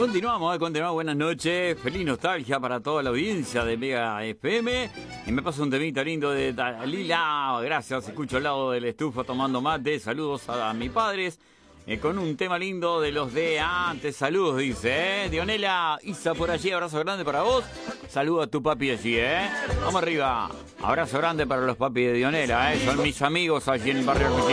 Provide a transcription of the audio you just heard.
Continuamos, buenas noches, feliz nostalgia para toda la audiencia de Mega FM. Y me pasa un temita lindo de Dalila, gracias, escucho al lado del estufa tomando mate, saludos a mis padres. Con un tema lindo de los de antes, saludos dice, Dionela, Isa por allí, abrazo grande para vos, saludos a tu papi allí, vamos arriba, abrazo grande para los papis de Dionela, son mis amigos allí en el barrio Argentina.